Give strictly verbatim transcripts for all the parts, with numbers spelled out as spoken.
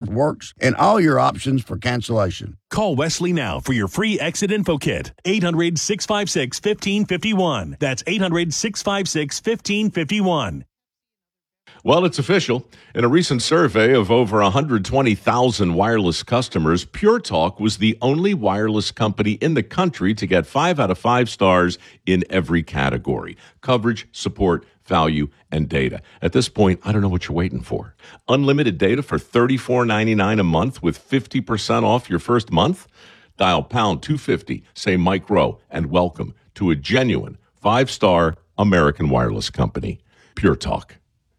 works and all your options for cancellation. Call Wesley now for your free exit info kit. eight hundred, six five six, one five five one. That's eight hundred, six five six, one five five one. Well, it's official. In a recent survey of over one hundred twenty thousand wireless customers, Pure Talk was the only wireless company in the country to get five out of five stars in every category: coverage, support, value, and data. At this point, I don't know what you're waiting for. Unlimited data for thirty-four ninety-nine a month with fifty percent off your first month? Dial pound two fifty, say Mike Rowe, and welcome to a genuine five-star American wireless company. Pure Talk.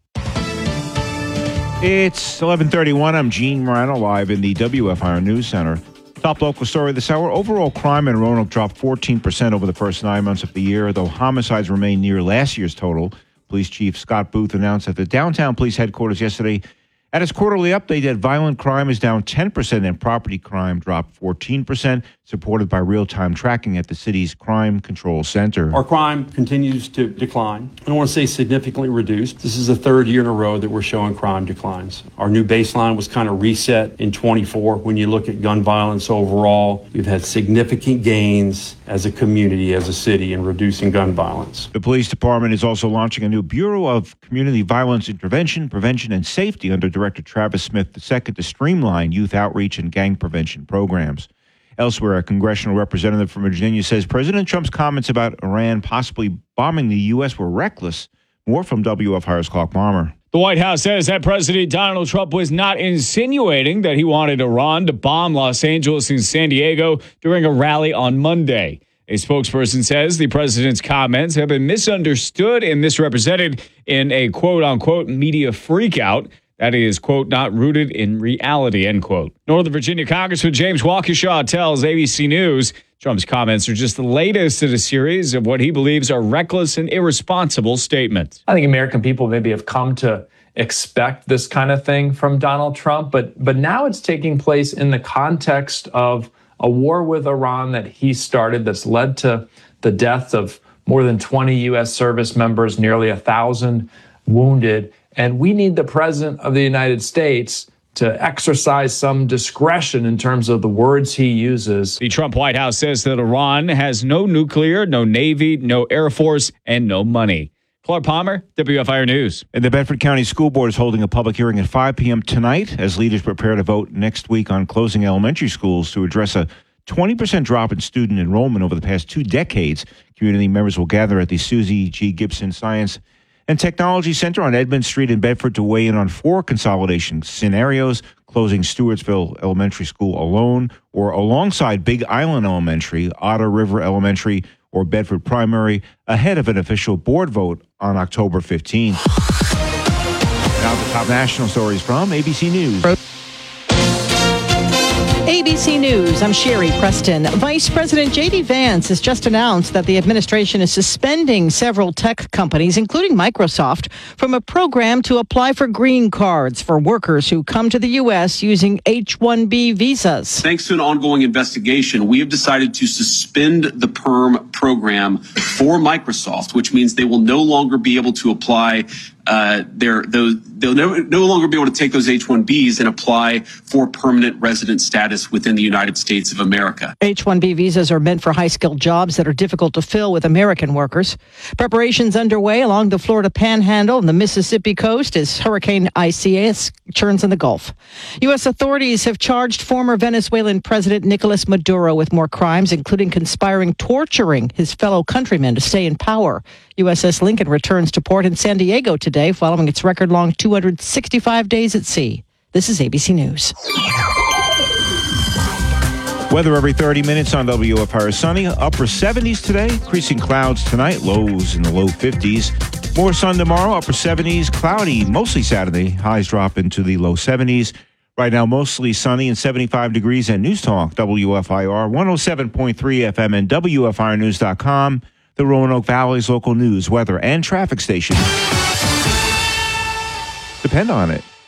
It's eleven thirty-one. I'm Gene Morano, live in the W F I R News Center. Top local story this hour. Overall crime in Roanoke dropped fourteen percent over the first nine months of the year, though homicides remain near last year's total. Police Chief Scott Booth announced at the downtown police headquarters yesterday at his quarterly update that violent crime is down ten percent and property crime dropped fourteen percent, supported by real-time tracking at the city's Crime Control Center. Our crime continues to decline. I don't want to say significantly reduced. This is the third year in a row that we're showing crime declines. Our new baseline was kind of reset in twenty-four. When you look at gun violence overall, we've had significant gains as a community, as a city, in reducing gun violence. The police department is also launching a new Bureau of Community Violence Intervention, Prevention, and Safety under Director Travis Smith the Second to streamline youth outreach and gang prevention programs. Elsewhere, a congressional representative from Virginia says President Trump's comments about Iran possibly bombing the U S were reckless. More from W F I R's Clark Palmer. The White House says that President Donald Trump was not insinuating that he wanted Iran to bomb Los Angeles and San Diego during a rally on Monday. A spokesperson says the president's comments have been misunderstood and misrepresented in a quote-unquote media freakout that is, quote, not rooted in reality, end quote. Northern Virginia Congressman James Waukesha tells A B C News Trump's comments are just the latest in a series of what he believes are reckless and irresponsible statements. I think American people maybe have come to expect this kind of thing from Donald Trump, but but now it's taking place in the context of a war with Iran that he started that's led to the death of more than twenty U S service members, nearly a thousand wounded. And we need the president of the United States to exercise some discretion in terms of the words he uses. The Trump White House says that Iran has no nuclear, no Navy, no Air Force, and no money. Clark Palmer, W F I R News. And the Bedford County School Board is holding a public hearing at five p.m. tonight as leaders prepare to vote next week on closing elementary schools to address a twenty percent drop in student enrollment over the past two decades. Community members will gather at the Susie G. Gibson Science and Technology Center on Edmond Street in Bedford to weigh in on four consolidation scenarios: closing Stewartsville Elementary School alone or alongside Big Island Elementary, Otter River Elementary, or Bedford Primary, ahead of an official board vote on October fifteenth. Now the top national stories from A B C News. A B C News, I'm Sherry Preston. Vice President J D. Vance has just announced that the administration is suspending several tech companies, including Microsoft, from a program to apply for green cards for workers who come to the U S using H one B visas. Thanks to an ongoing investigation, we have decided to suspend the PERM program for Microsoft, which means they will no longer be able to apply Uh, they're, they'll, they'll no, no longer be able to take those H one Bs and apply for permanent resident status within the United States of America. H one B visas are meant for high-skilled jobs that are difficult to fill with American workers. Preparations underway along the Florida Panhandle and the Mississippi coast as Hurricane Isaias turns in the Gulf. U S authorities have charged former Venezuelan President Nicolas Maduro with more crimes, including conspiring, torturing his fellow countrymen to stay in power. U S S Lincoln returns to port in San Diego today following its record-long two hundred sixty-five days at sea. This is A B C News. Weather every thirty minutes on W F I R. Sunny, upper seventies today, increasing clouds tonight, lows in the low fifties. More sun tomorrow, upper seventies, cloudy mostly Saturday, highs drop into the low seventies. Right now, mostly sunny and seventy-five degrees at News Talk, W F I R, one oh seven point three F M and W F I R news dot com. The Roanoke Valley's local news, weather, and traffic station depend on it.